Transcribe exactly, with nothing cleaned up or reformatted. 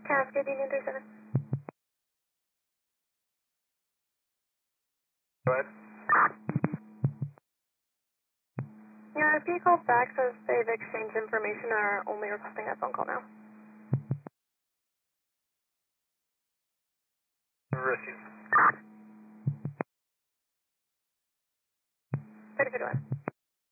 Cascade Union three seven. Go ahead. Yeah, if you call back, says they've exchanged information and are only requesting a phone call now. Receive. thirty-two to one.